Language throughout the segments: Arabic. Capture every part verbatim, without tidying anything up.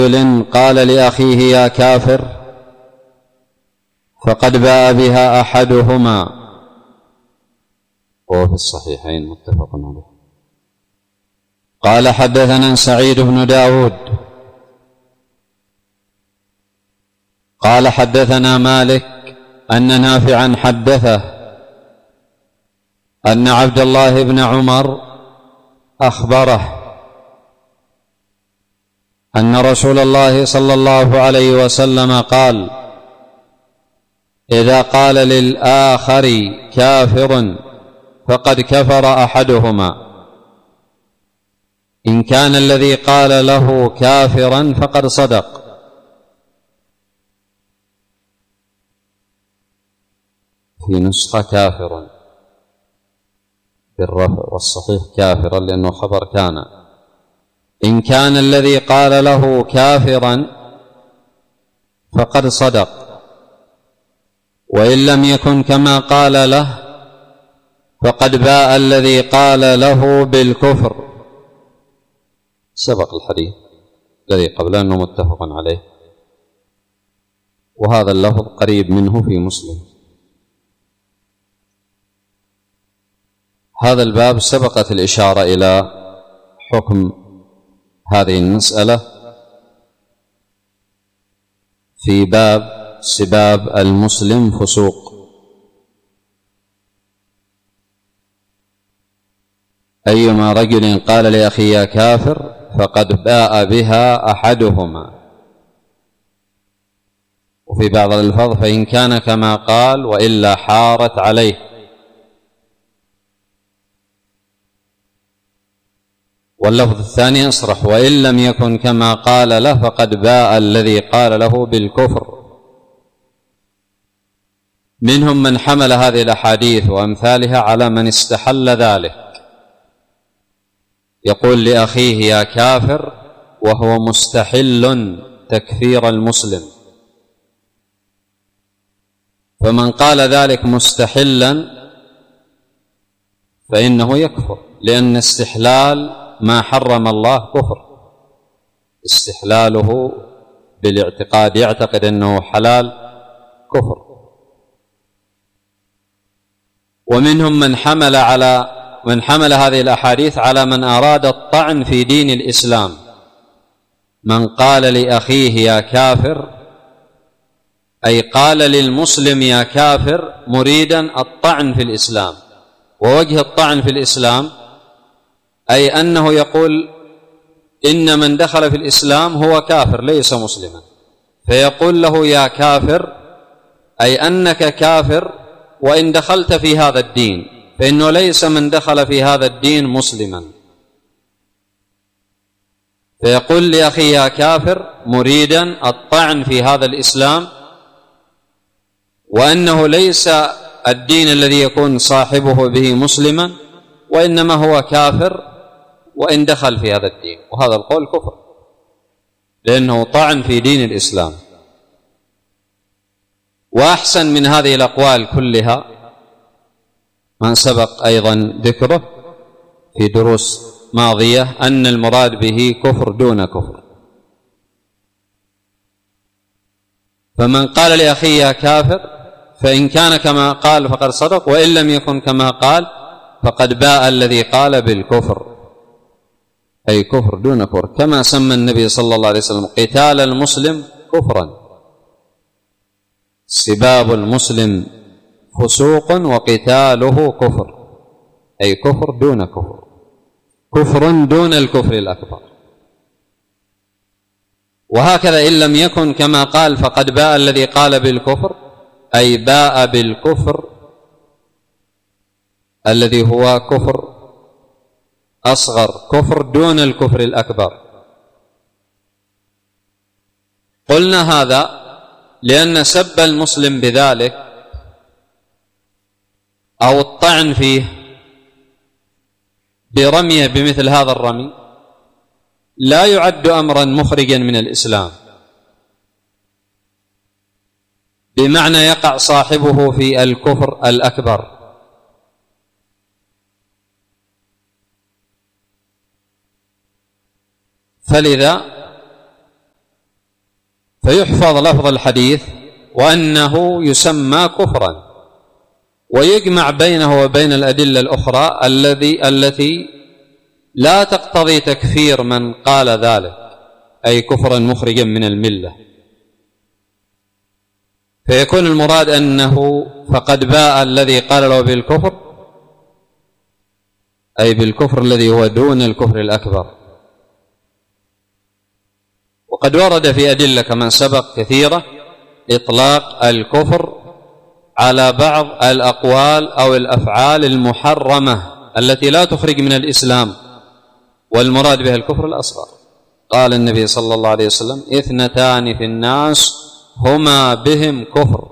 رجل قال لأخيه يا كافر فقد باء بها أحدهما، وهو في الصحيحين متفق عليه. قال حدثنا سعيد بن داود قال حدثنا مالك أن نافعا حدثه أن عبد الله بن عمر أخبره أن رسول الله صلى الله عليه وسلم قال: إذا قال للآخر كافر فقد كفر أحدهما، إن كان الذي قال له كافرا فقد صدق. في نسخة كافرا بالرفع، والصحيح كافرا لأنه خبر كان. إن كان الذي قال له كافرا فقد صدق، وإن لم يكن كما قال له فقد باء الذي قال له بالكفر. سبق الحديث الذي قبله أنه متفق عليه، وهذا اللفظ قريب منه في مسلم. هذا الباب سبقت الإشارة إلى حكم هذه المسألة في باب سباب المسلم فسوق. أيما رجل قال لأخيه يا كافر فقد باء بها أحدهما. وفي بعض الألفاظ فإن كان كما قال وإلا حارت عليه. واللفظ الثاني أصرح: وإن لم يكن كما قال له فقد باء الذي قال له بالكفر. منهم من حمل هذه الأحاديث وأمثالها على من استحل ذلك، يقول لأخيه يا كافر وهو مستحل تكفير المسلم، فمن قال ذلك مستحلا فإنه يكفر، لأن استحلال ما حرم الله كفر. استحلاله بالاعتقاد يعتقد أنه حلال كفر. ومنهم من حمل على من حمل هذه الأحاديث على من أراد الطعن في دين الإسلام. من قال لأخيه يا كافر أي قال للمسلم يا كافر مريدا الطعن في الإسلام. ووجه الطعن في الإسلام أي أنه يقول إن من دخل في الإسلام هو كافر ليس مسلما، فيقول له يا كافر أي أنك كافر وإن دخلت في هذا الدين، فإنه ليس من دخل في هذا الدين مسلما. فيقول لأخي يا كافر مريدا الطعن في هذا الإسلام، وأنه ليس الدين الذي يكون صاحبه به مسلما، وإنما هو كافر وإن دخل في هذا الدين. وهذا القول كفر، لأنه طعن في دين الإسلام. وأحسن من هذه الأقوال كلها ما سبق أيضا ذكره في دروس ماضية، أن المراد به كفر دون كفر. فمن قال لأخيه يا كافر فإن كان كما قال فقد صدق، وإن لم يكن كما قال فقد باء الذي قال بالكفر، أي كفر دون كفر، كما سمى النبي صلى الله عليه وسلم قتال المسلم كفرا. سباب المسلم فسوق وقتاله كفر، أي كفر دون كفر، كفر دون الكفر الأكبر. وهكذا إن لم يكن كما قال فقد باء الذي قال بالكفر، أي باء بالكفر الذي هو كفر أصغر، كفر دون الكفر الأكبر. قلنا هذا لأن سب المسلم بذلك أو الطعن فيه برميه بمثل هذا الرمي لا يعد أمرا مخرجا من الإسلام، بمعنى يقع صاحبه في الكفر الأكبر. فلذا فيحفظ لفظ الحديث وأنه يسمى كفرا، ويجمع بينه وبين الأدلة الأخرى الذي التي لا تقتضي تكفير من قال ذلك، أي كفرا مخرجا من الملة، فيكون المراد أنه فقد باء الذي قال له بالكفر، أي بالكفر الذي هو دون الكفر الأكبر. وقد ورد في أدلة كما سبق كثيرة إطلاق الكفر على بعض الأقوال أو الأفعال المحرمة التي لا تخرج من الإسلام، والمراد بها الكفر الأصغر. قال النبي صلى الله عليه وسلم: اثنتان في الناس هما بهم كفر: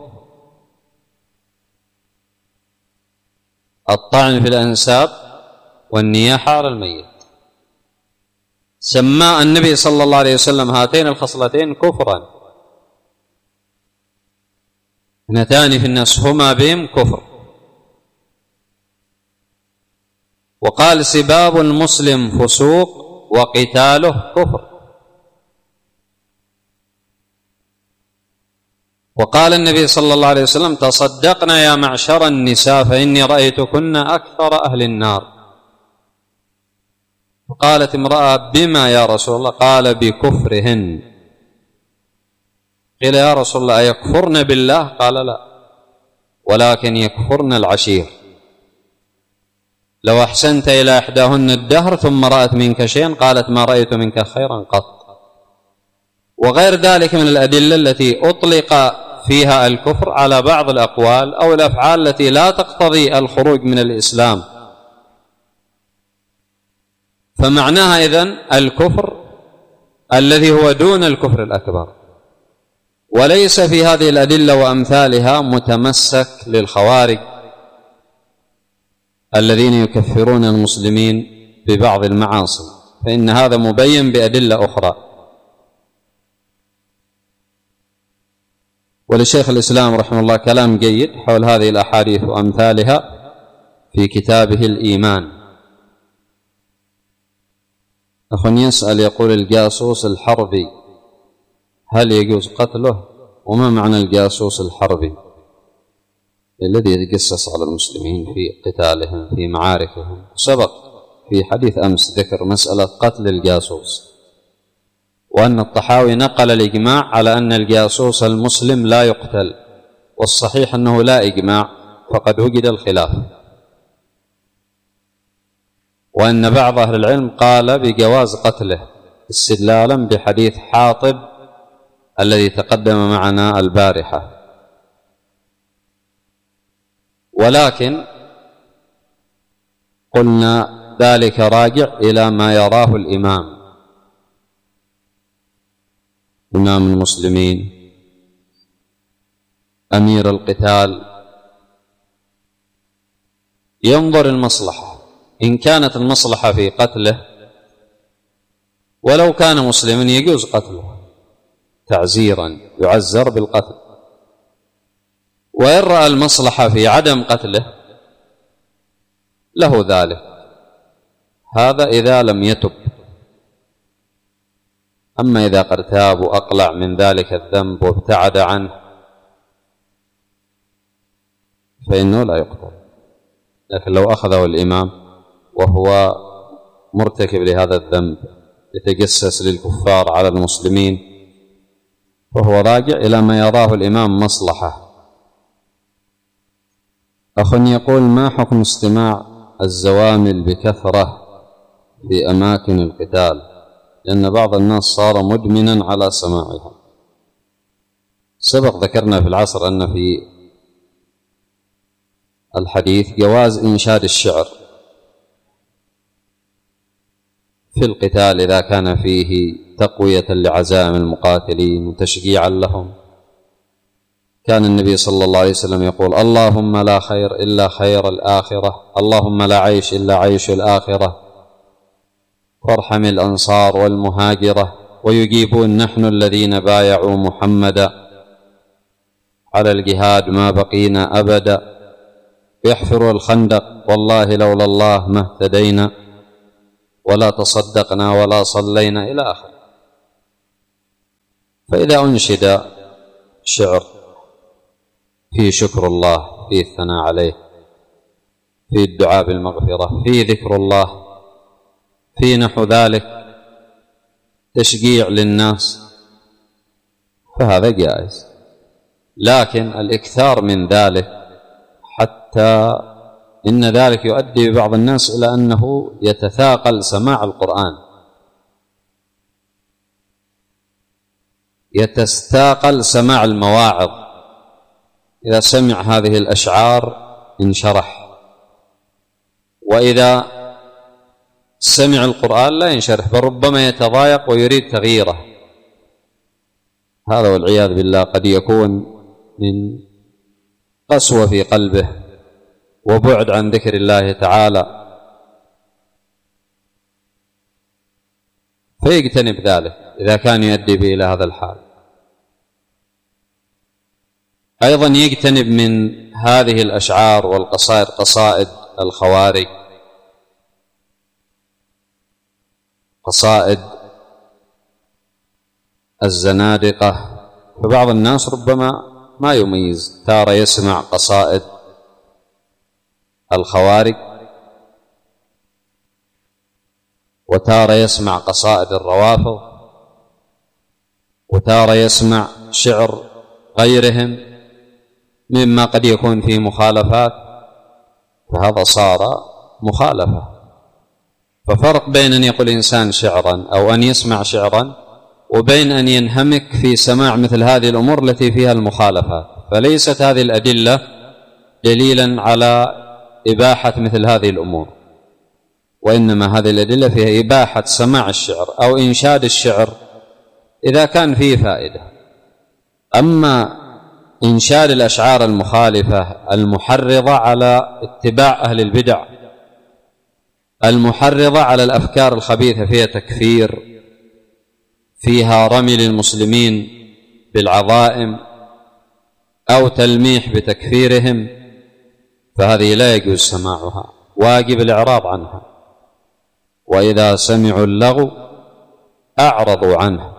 الطعن في الأنساب والنياحة على الميت. سمى النبي صلى الله عليه وسلم هاتين الخصلتين كفرا، اثنتان في الناس هما بهم كفر. وقال: سباب المسلم فسوق وقتاله كفر. وقال النبي صلى الله عليه وسلم: تصدقنا يا معشر النساء فإني رأيتكن أكثر أهل النار. فقالت امرأة: بما يا رسول الله؟ قال: بكفرهن. قيل: يا رسول الله أيكفرن بالله؟ قال: لا، ولكن يكفرن العشير. لو أحسنت إلى إحداهن الدهر ثم رأت منك شيئا قالت: ما رأيت منك خيرا قط. وغير ذلك من الأدلة التي أطلق فيها الكفر على بعض الأقوال أو الأفعال التي لا تقتضي الخروج من الإسلام. فمعناها إذن الكفر الذي هو دون الكفر الأكبر، وليس في هذه الأدلة وأمثالها متمسك للخوارج الذين يكفرون المسلمين ببعض المعاصي، فإن هذا مبين بأدلة أخرى. ولشيخ الإسلام رحمه الله كلام جيد حول هذه الأحاديث وأمثالها في كتابه الإيمان. أخ يسأل يقول: الجاسوس الحربي هل يجوز قتله؟ وما معنى الجاسوس الحربي الذي يتجسس على المسلمين في قتالهم في معاركهم؟ سبق في حديث أمس ذكر مسألة قتل الجاسوس، وأن الطحاوي نقل الإجماع على أن الجاسوس المسلم لا يقتل، والصحيح أنه لا إجماع، فقد وجد الخلاف، وأن بعض أهل العلم قال بجواز قتله استدلالا بحديث حاطب الذي تقدم معنا البارحة. ولكن قلنا ذلك راجع إلى ما يراه الإمام إمام المسلمين أمير القتال، ينظر المصلحة. إن كانت المصلحة في قتله ولو كان مسلما يجوز قتله تعزيرا، يعزر بالقتل. وإن رأى المصلحة في عدم قتله له ذلك، هذا إذا لم يتب. أما إذا قد تاب وأقلع من ذلك الذنب وابتعد عنه فإنه لا يقتل. لكن لو أخذه الإمام وهو مرتكب لهذا الذنب يتجسس للكفار على المسلمين فهو راجع إلى ما يراه الإمام مصلحة. أخ يقول: ما حكم استماع الزوامل بكثرة في أماكن القتال؟ لأن بعض الناس صار مدمنا على سماعها. سبق ذكرنا في العصر أن في الحديث جواز إنشاد الشعر في القتال إذا كان فيه تقوية لعزائم المقاتلين وتشجيعا لهم. كان النبي صلى الله عليه وسلم يقول: اللهم لا خير إلا خير الآخرة، اللهم لا عيش إلا عيش الآخرة، وارحم الأنصار والمهاجرة، ويجيبون نحن الذين بايعوا محمدا على الجهاد ما بقينا أبدا، ويحفروا الخندق والله لولا الله ما اهتدينا ولا تصدقنا ولا صلينا إلى آخره. فإذا أنشد شعر فيه شكر الله، فيه الثناء عليه، فيه الدعاء بالمغفرة، فيه ذكر الله، فيه نحو ذلك تشجيع للناس، فهذا جائز. لكن الإكثار من ذلك حتى إن ذلك يؤدي ببعض الناس إلى أنه يتثاقل سماع القرآن، يتستاقل سماع المواعظ، إذا سمع هذه الأشعار انشرح، وإذا سمع القرآن لا ينشرح، بل ربما يتضايق ويريد تغييره. هذا والعياذ بالله قد يكون من قسوة في قلبه وبعد عن ذكر الله تعالى، فيجتنب ذلك إذا كان يؤدي به إلى هذا الحال. أيضا يجتنب من هذه الأشعار والقصائد قصائد الخوارج، قصائد الزنادقة. فبعض الناس ربما ما يميز، تارة يسمع قصائد الخوارج، وتارة يسمع قصائد الروافض، وتارة يسمع شعر غيرهم مما قد يكون فيه مخالفات، فهذا صار مخالفة. ففرق بين أن يقول إنسان شعرا أو أن يسمع شعرا وبين أن ينهمك في سماع مثل هذه الأمور التي فيها المخالفات. فليست هذه الأدلة دليلا على إباحة مثل هذه الأمور، وإنما هذه الأدلة فيها إباحة سماع الشعر أو إنشاد الشعر إذا كان فيه فائدة. أما إنشاد الأشعار المخالفة المحرضة على اتباع أهل البدع، المحرضة على الأفكار الخبيثة، فيها تكفير، فيها رمي للمسلمين بالعظائم أو تلميح بتكفيرهم، فهذه لا يجوز سماعها، واجب الإعراض عنها. وإذا سمعوا اللغو أعرضوا عنه.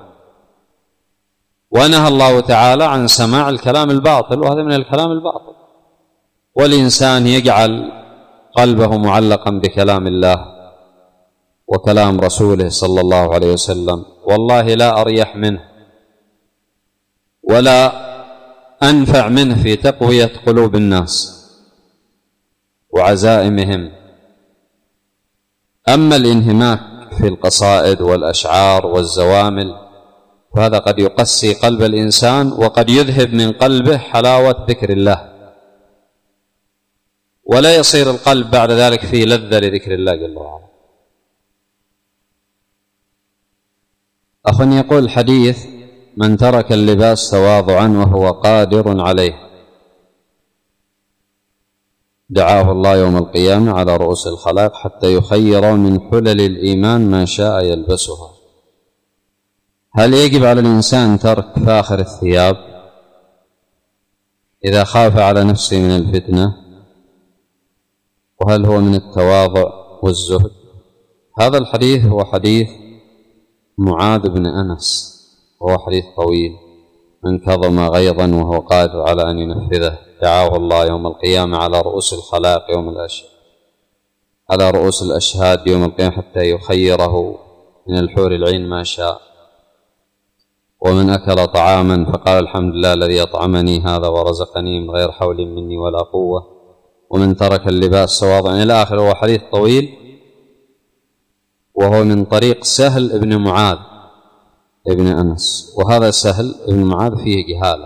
ونهى الله تعالى عن سماع الكلام الباطل، وهذا من الكلام الباطل. والإنسان يجعل قلبه معلقا بكلام الله وكلام رسوله صلى الله عليه وسلم، والله لا أريح منه ولا أنفع منه في تقوية قلوب الناس وعزائمهم. أما الانهماك في القصائد والأشعار والزوامل فهذا قد يقسي قلب الإنسان وقد يذهب من قلبه حلاوة ذكر الله، ولا يصير القلب بعد ذلك فيه لذة لذكر الله جل وعلا. أخ يقول حديث: من ترك اللباس تواضعا وهو قادر عليه دعاه الله يوم القيامة على رؤوس الخلائق حتى يخير من حلل الإيمان ما شاء يلبسها. هل يجب على الإنسان ترك فاخر الثياب إذا خاف على نفسه من الفتنة؟ وهل هو من التواضع والزهد؟ هذا الحديث هو حديث معاذ بن أنس، وهو حديث طويل: من كظم غيظا وهو قادر على أن ينفذه دعاه الله يوم القيامة على رؤوس الخلائق يوم الأشهاد على رؤوس الأشهاد يوم القيامة حتى يخيره من الحور العين ما شاء. ومن أكل طعاما فقال الحمد لله الذي أطعمني هذا ورزقني من غير حول مني ولا قوة. ومن ترك اللباس تواضعا إلى آخره. هو حديث طويل، وهو من طريق سهل ابن معاذ ابن أنس، وهذا سهل ابن معاذ فيه جهالة.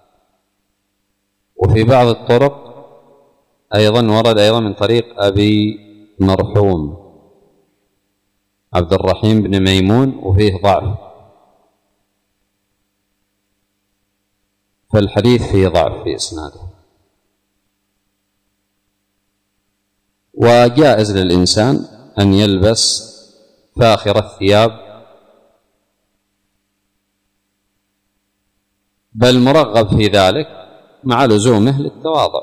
وفي بعض الطرق أيضا ورد أيضا من طريق أبي مرحوم عبد الرحيم بن ميمون، وفيه ضعف، فالحديث فيه ضعف في إسناده. وجائز للإنسان أن يلبس فاخر الثياب، بل مرغب في ذلك مع لزومه للتواضع.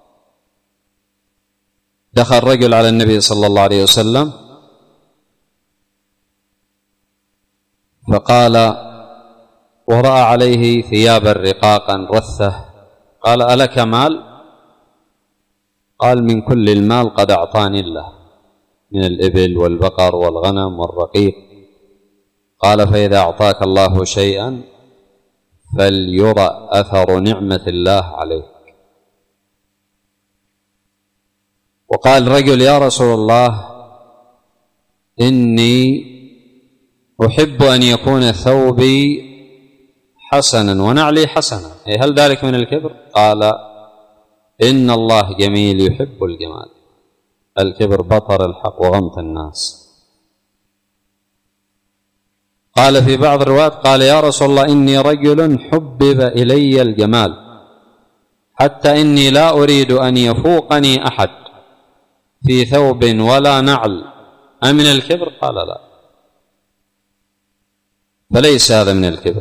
دخل رجل على النبي صلى الله عليه وسلم فقال: ورأى عليه ثيابا رقاقا رثة قال: ألك مال؟ قال: من كل المال قد أعطاني الله، من الإبل والبقر والغنم والرقيق. قال: فإذا أعطاك الله شيئا فليرى أثر نعمة الله عليك. وقال رجل: يا رسول الله، إني أحب أن يكون ثوبي حسنا ونعلي حسنا، هل ذلك من الكبر؟ قال: إن الله جميل يحب الجمال. الكبر بطر الحق وغمط الناس. قال في بعض الروايات: قال: يا رسول الله، إني رجل حبب إلي الجمال حتى إني لا أريد أن يفوقني أحد في ثوب ولا نعل، أمن الكبر؟ قال: لا. فليس هذا من الكبر،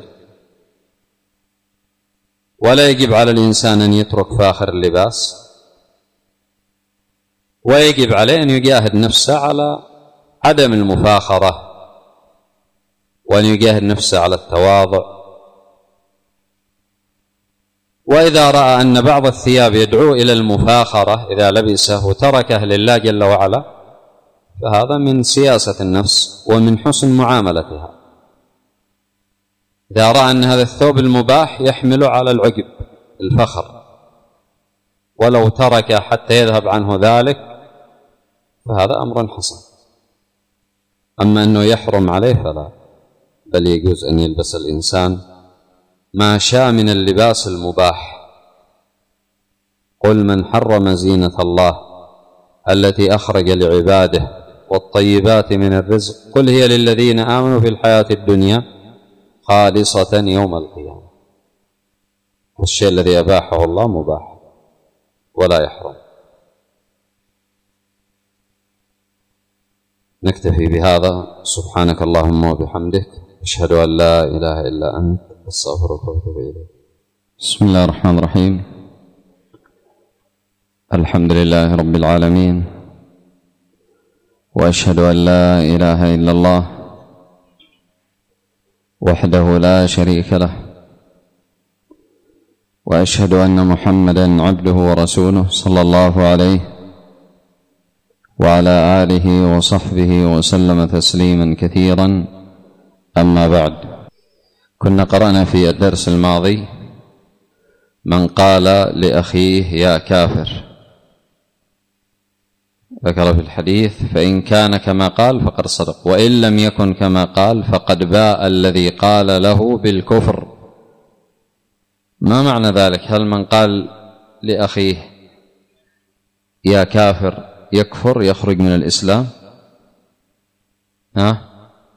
ولا يجب على الإنسان أن يترك فاخر اللباس، ويجب عليه أن يجاهد نفسه على عدم المفاخرة، وأن يجاهد نفسه على التواضع. وإذا رأى أن بعض الثياب يدعو إلى المفاخرة إذا لبسه وتركه لله جل وعلا، فهذا من سياسة النفس ومن حسن معاملتها. إذا رأى أن هذا الثوب المباح يحمل على العجب الفخر، ولو ترك حتى يذهب عنه ذلك فهذا أمر حسن. أما أنه يحرم عليه فلا، بل يجوز أن يلبس الإنسان ما شاء من اللباس المباح. قل: من حرم زينة الله التي أخرج لعباده والطيبات من الرزق قل هي للذين آمنوا في الحياة الدنيا خالصة يوم القيامة. والشيء الذي أباحه الله مباح ولا يحرم. نكتفي بهذا. سبحانك اللهم وبحمدك، أشهد أن لا إله إلا أنت، أستغفرك وأتوب إليك. بسم الله الرحمن الرحيم. الحمد لله رب العالمين، وأشهد أن لا إله إلا الله وحده لا شريك له، وأشهد أن محمدًا عبده ورسوله صلى الله عليه وعلى آله وصحبه وسلم تسليما كثيرا. أما بعد، كنا قرأنا في الدرس الماضي: من قال لأخيه يا كافر، ذكر في الحديث: فإن كان كما قال فقد صدق، وإن لم يكن كما قال فقد باء الذي قال له بالكفر. ما معنى ذلك؟ هل من قال لأخيه يا كافر يكفر، يخرج من الإسلام؟ ها؟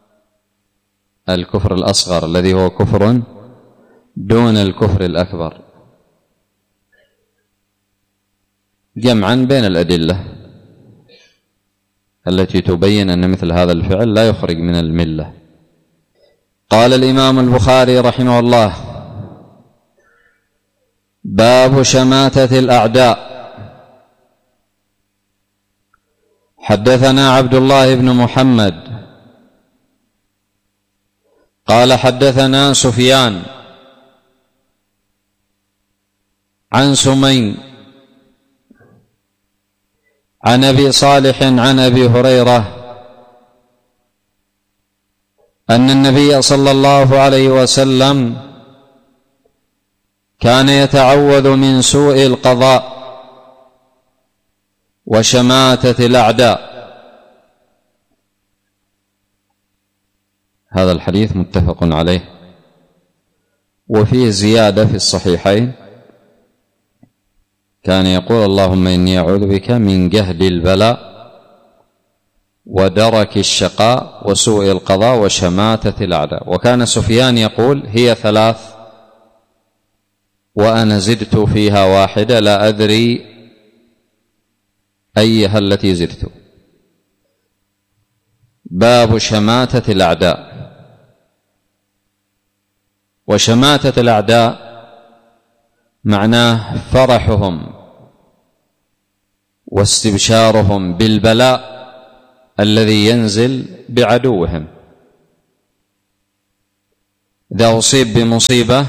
الكفر الأصغر الذي هو كفر دون الكفر الأكبر، جمعا بين الأدلة التي تبين أن مثل هذا الفعل لا يخرج من الملة. قال الإمام البخاري رحمه الله: باب شماتة الأعداء. حدثنا عبد الله بن محمد قال حدثنا سفيان عن سمين عن أبي صالح عن أبي هريرة أن النبي صلى الله عليه وسلم كان يتعوذ من سوء القضاء وشماتة الأعداء. هذا الحديث متفق عليه، وفيه زيادة في الصحيحين، كان يقول: اللهم إني أعوذ بك من جهد البلاء ودرك الشقاء وسوء القضاء وشماتة الأعداء. وكان سفيان يقول: هي ثلاث وأنا زدت فيها واحدة لا أدري أيها التي زدت. باب شماتة الأعداء. وشماتة الأعداء معناه فرحهم واستبشارهم بالبلاء الذي ينزل بعدوهم. إذا أصيب بمصيبة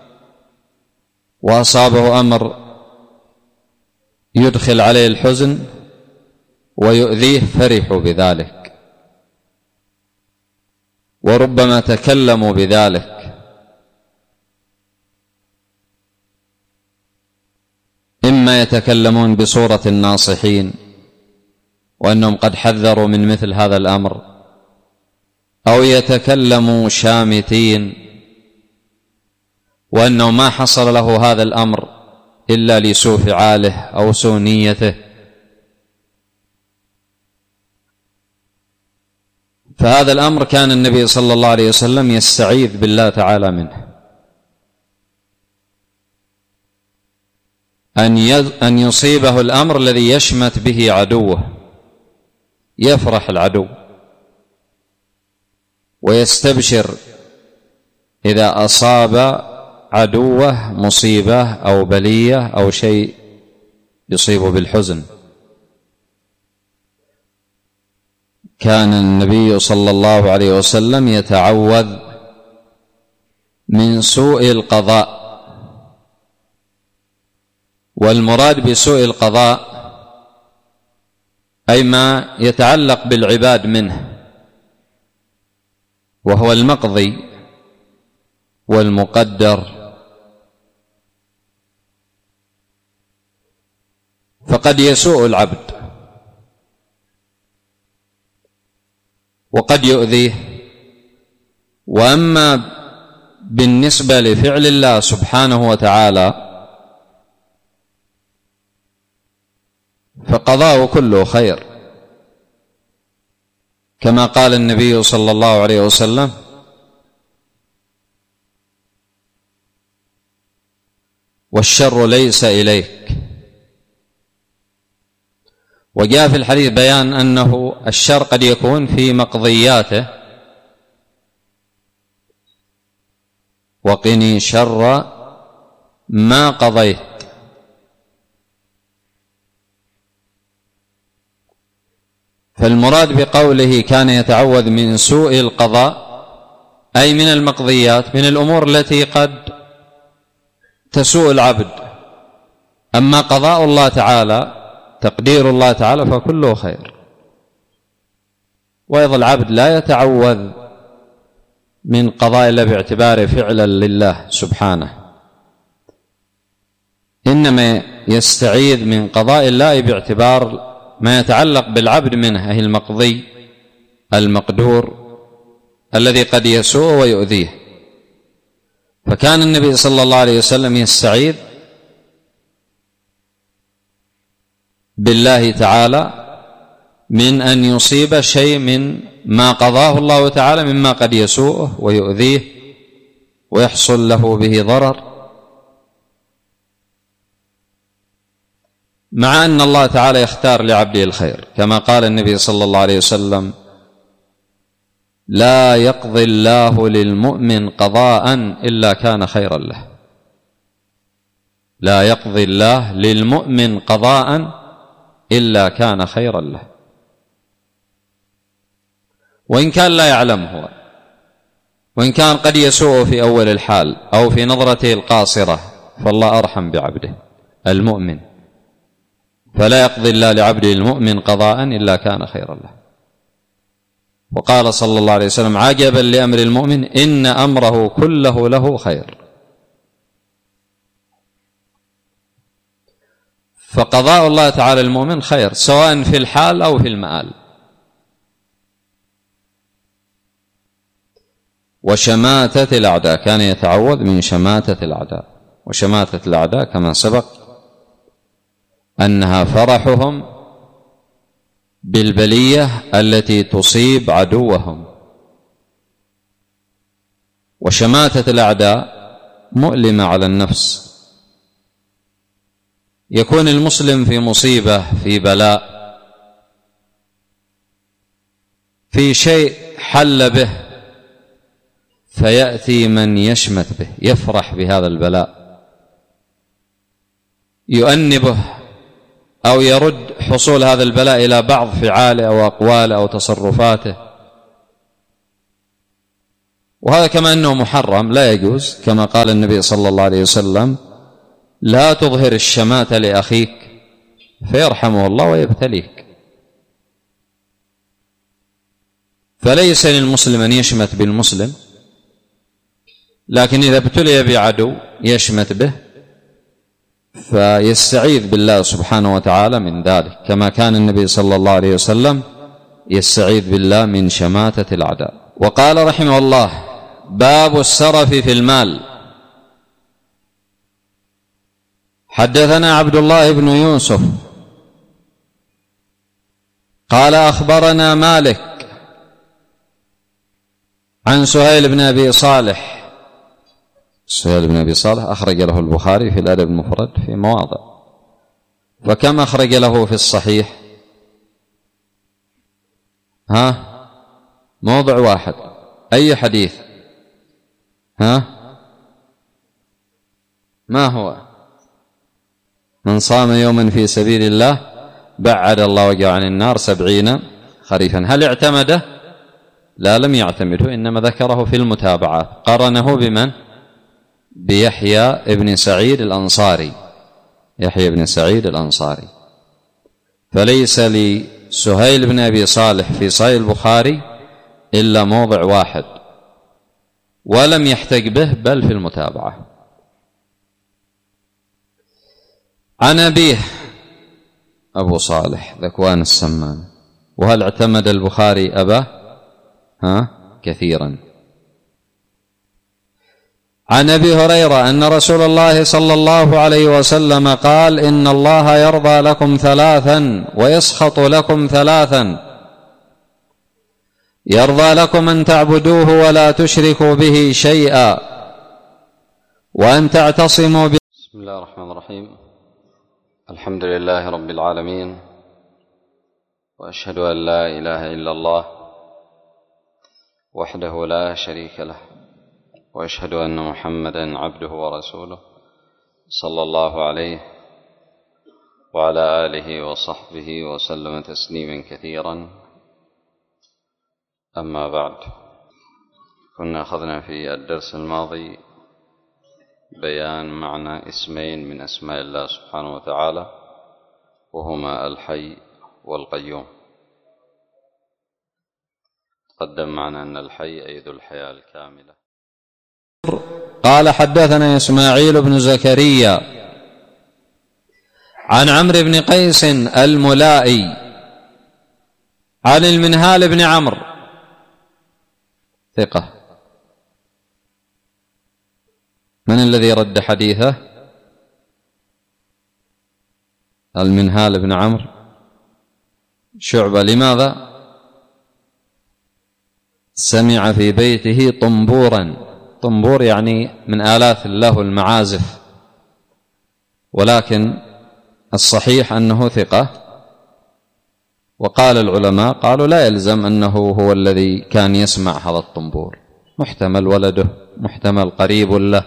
وأصابه أمر يدخل عليه الحزن ويؤذيه فرحوا بذلك، وربما تكلموا بذلك، إما يتكلمون بصورة الناصحين وأنهم قد حذروا من مثل هذا الأمر، أو يتكلموا شامتين وأنه ما حصل له هذا الأمر إلا لسوء فعاله أو سوء نيته. فهذا الأمر كان النبي صلى الله عليه وسلم يستعيذ بالله تعالى منه، أن يصيبه الأمر الذي يشمت به عدوه، يفرح العدو ويستبشر إذا أصاب عدوه مصيبة أو بلية أو شيء يصيبه بالحزن. كان النبي صلى الله عليه وسلم يتعوذ من سوء القضاء، والمراد بسوء القضاء أي ما يتعلق بالعباد منه، وهو المقضي والمقدر. فقد يسوء العبد وقد يؤذيه، وأما بالنسبة لفعل الله سبحانه وتعالى فقضاؤه كله خير، كما قال النبي صلى الله عليه وسلم: والشر ليس إليك. وجاء في الحديث بيان أنه الشر قد يكون في مقضياته: وقني شر ما قضيت. فالمراد بقوله كان يتعوذ من سوء القضاء أي من المقضيات، من الأمور التي قد تسوء العبد. أما قضاء الله تعالى، تقدير الله تعالى، فكله خير. وأيضا العبد لا يتعوذ من قضاء الله باعتباره فعلا لله سبحانه، إنما يستعيذ من قضاء الله باعتبار ما يتعلق بالعبد منه، أي المقضي المقدور الذي قد يسوء ويؤذيه. فكان النبي صلى الله عليه وسلم يستعيذ بالله تعالى من أن يصيب شيء من ما قضاه الله تعالى مما قد يسوءه ويؤذيه ويحصل له به ضرر، مع أن الله تعالى يختار لعبده الخير، كما قال النبي صلى الله عليه وسلم: لا يقضي الله للمؤمن قضاء إلا كان خيرا له. لا يقضي الله للمؤمن قضاء إلا كان خيرا له، وإن كان لا يعلمه، وإن كان قد يسوء في أول الحال أو في نظرته القاصرة، فالله أرحم بعبده المؤمن، فلا يقضي الله لعبده المؤمن قضاء إلا كان خيرا له. وقال صلى الله عليه وسلم: عجبا لأمر المؤمن إن أمره كله له خير. فقضاء الله تعالى المؤمن خير، سواء في الحال أو في المآل. وشماتة الأعداء، كان يتعوذ من شماتة الأعداء. وشماتة الأعداء كما سبق أنها فرحهم بالبلية التي تصيب عدوهم. وشماتة الأعداء مؤلمة على النفس. يكون المسلم في مصيبة، في بلاء، في شيء حل به، فيأتي من يشمت به، يفرح بهذا البلاء، يؤنبه أو يرد حصول هذا البلاء إلى بعض فعاله أو أقواله أو تصرفاته، وهذا كما أنه محرم لا يجوز، كما قال النبي صلى الله عليه وسلم: لا تظهر الشماتة لأخيك فيرحمه الله ويبتليك. فليس للمسلم أن يشمت بالمسلم، لكن إذا ابتلي بعدو يشمت به فيستعيذ بالله سبحانه وتعالى من ذلك، كما كان النبي صلى الله عليه وسلم يستعيذ بالله من شماتة الأعداء. وقال رحمه الله: باب السرف في المال. حدثنا عبد الله بن يوسف قال أخبرنا مالك عن سهيل بن أبي صالح. سهيل بن أبي صالح أخرج له البخاري في الأدب المفرد في مواضع، وكم أخرج له في الصحيح؟ ها موضع واحد. أي حديث؟ ها ما هو؟ من صام يوما في سبيل الله بعد الله وجهه عن النار سبعين خريفا. هل اعتمده؟ لا، لم يعتمده، إنما ذكره في المتابعات. قرنه بمن؟ بيحيى ابن سعيد الأنصاري، يحيى بن سعيد الأنصاري. فليس لسهيل بن أبي صالح في صحيح البخاري إلا موضع واحد، ولم يحتج به بل في المتابعة. عن أبيه أبو صالح ذكوان السمان. وهل اعتمد البخاري أباه؟ ها كثيرا. عن أبي هريرة أن رسول الله صلى الله عليه وسلم قال: إن الله يرضى لكم ثلاثا ويسخط لكم ثلاثا: يرضى لكم أن تعبدوه ولا تشركوا به شيئا، وأن تعتصموا به. بسم الله الرحمن الرحيم. الحمد لله رب العالمين، وأشهد أن لا إله إلا الله وحده لا شريك له، وأشهد أن محمدا عبده ورسوله صلى الله عليه وعلى آله وصحبه وسلم تسليما كثيرا. أما بعد، كنا أخذنا في الدرس الماضي بيان معنى اسمين من أسماء الله سبحانه وتعالى، وهما الحي والقيوم. تقدم معنا أن الحي أي ذو الحياة الكاملة. قال: حدثنا إسماعيل بن زكريا عن عمرو بن قيس الملائي عن المنهال بن عمرو ثقة. من الذي رد حديثه؟ المنهال بن عمرو شعبة. لماذا؟ سمع في بيته طنبورا. طنبور يعني من آلات الله المعازف، ولكن الصحيح أنه ثقة. وقال العلماء قالوا لا يلزم أنه هو الذي كان يسمع هذا الطنبور، محتمل ولده، محتمل قريب له،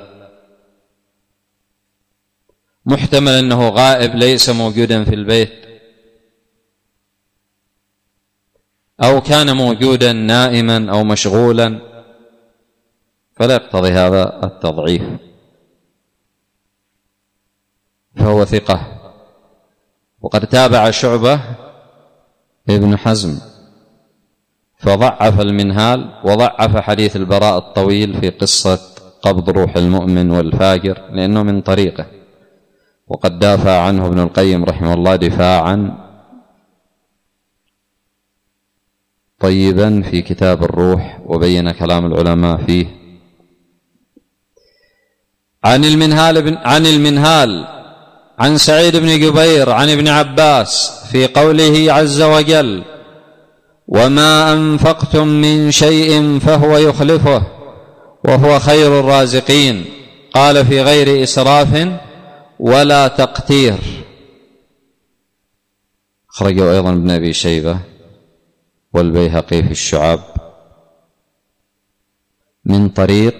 محتمل أنه غائب ليس موجودا في البيت، أو كان موجودا نائما أو مشغولا، فلا يقتضي هذا التضعيف، فهو ثقة. وقد تابع شعبة ابن حزم فضعف المنهال، وضعف حديث البراء الطويل في قصة قبض روح المؤمن والفاجر لأنه من طريقه، وقد دافع عنه ابن القيم رحمه الله دفاعا طيبا في كتاب الروح، وبين كلام العلماء فيه. عن المنهال بن عن المنهال عن سعيد بن جبير عن ابن عباس في قوله عز وجل: وما أنفقتم من شيء فهو يخلفه وهو خير الرازقين، قال: في غير إسراف ولا تقتير. أخرجه أيضا ابن أبي شيبة والبيهقي في الشعاب من طريق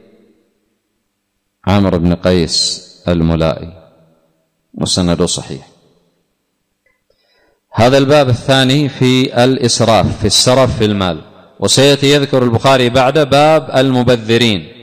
عمرو بن قيس الملائي، وسنده صحيح. هذا الباب الثاني في الإسراف، في السرف في المال. وسيأتي يذكر البخاري بعد باب المبذرين.